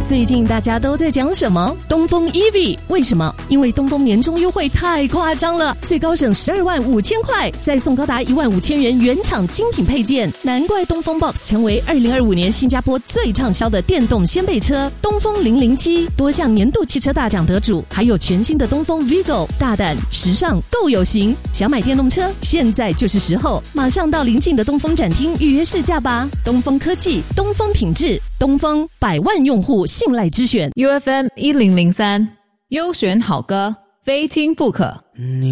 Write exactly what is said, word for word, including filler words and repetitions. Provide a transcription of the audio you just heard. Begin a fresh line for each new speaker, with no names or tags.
最近大家都在讲什么？东风 E V， 为什么？因为东风年终优惠太夸张了，最高省十二万五千块，再送高达一万五千元原厂精品配件，难怪东风 Box 成为二零二五年新加坡最畅销的电动掀背车。东风零零七多项年度汽车大奖得主，还有全新的东风 Vigo， 大胆、时尚、够有型。想买电动车，现在就是时候，马上到邻近的东风展厅预约试驾吧。东风科技，东风品质，东风百万用户信赖之选。
U F M 一零零三，优选好歌，非听不可。